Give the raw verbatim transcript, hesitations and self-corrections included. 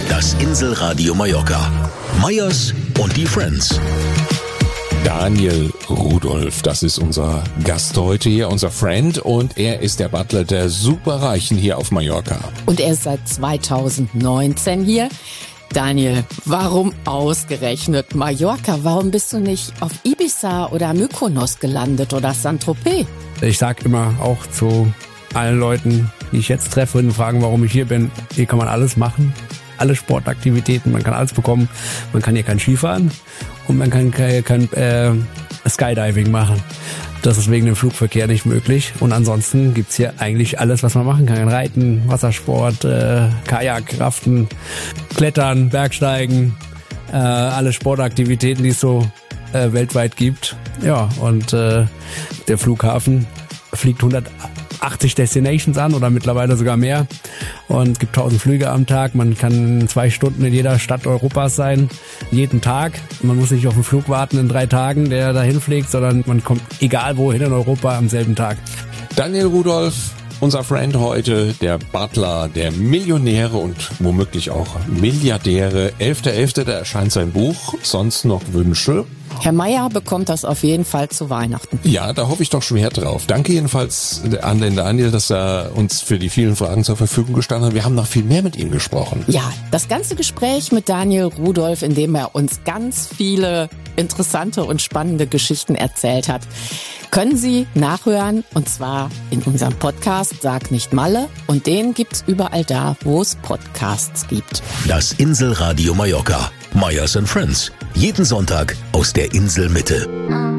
Das Inselradio Mallorca. Meyers und die Friends. Daniel Rudolph, das ist unser Gast heute hier, unser Friend, und er ist der Butler der Superreichen hier auf Mallorca. Und er ist seit zweitausendneunzehn hier. Daniel, warum ausgerechnet Mallorca? Warum bist du nicht auf Ibiza oder Mykonos gelandet oder Saint-Tropez? Ich sag immer auch zu allen Leuten, die ich jetzt treffe und fragen, warum ich hier bin, hier kann man alles machen. Alle Sportaktivitäten, man kann alles bekommen. Man kann hier kein Skifahren und man kann kein, kein äh, Skydiving machen. Das ist wegen dem Flugverkehr nicht möglich. Und ansonsten gibt's hier eigentlich alles, was man machen kann. Reiten, Wassersport, äh, Kajak, Raften, Klettern, Bergsteigen, äh, alle Sportaktivitäten, die es so äh, weltweit gibt. Ja, und äh, der Flughafen fliegt hundertachtzig Destinations an oder mittlerweile sogar mehr. Und es gibt tausend Flüge am Tag. Man kann zwei Stunden in jeder Stadt Europas sein, jeden Tag. Man muss nicht auf den Flug warten in drei Tagen, der dahin fliegt, sondern man kommt egal wohin in Europa am selben Tag. Daniel Rudolph, unser Friend heute, der Butler der Millionäre und womöglich auch Milliardäre. elfter elfter da erscheint sein Buch. Sonst noch Wünsche? Herr Meyer bekommt das auf jeden Fall zu Weihnachten. Ja, da hoffe ich doch schwer drauf. Danke jedenfalls an den Daniel, dass er uns für die vielen Fragen zur Verfügung gestanden hat. Wir haben noch viel mehr mit ihm gesprochen. Ja, das ganze Gespräch mit Daniel Rudolph, in dem er uns ganz viele interessante und spannende Geschichten erzählt hat, können Sie nachhören, und zwar in unserem Podcast Sag nicht Malle, und den gibt's überall da, wo es Podcasts gibt. Das Inselradio Mallorca. Meyers and Friends. Jeden Sonntag aus der Inselmitte.